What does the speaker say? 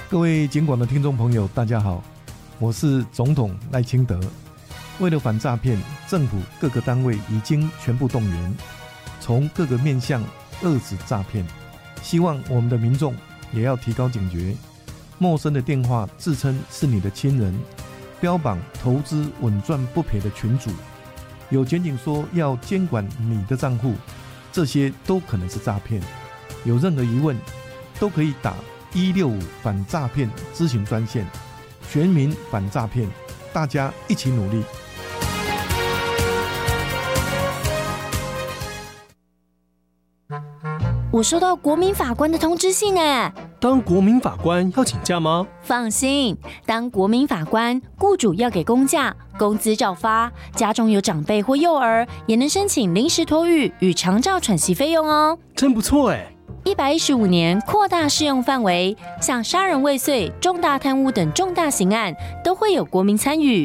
各位警广的听众朋友，大家好，我是总统赖清德。为了反诈骗，政府各个单位已经全部动员，从各个面向遏止诈骗。希望我们的民众也要提高警觉，陌生的电话自称是你的亲人，标榜投资稳赚不赔的群组，有检警说要监管你的账户，这些都可能是诈骗。有任何疑问，都可以打165反诈骗咨询专线，全民反诈骗，大家一起努力。 我收到国民法官的通知信耶。 当国民法官要请假吗？ 放心，当国民法官，雇主要给公假，工资照发，家中有长辈或幼儿，也能申请临时托育与长照喘息费用哦。 真不错哎 ！115年扩大适用范围，像杀人未遂、重大贪污等重大刑案，都会有国民参与。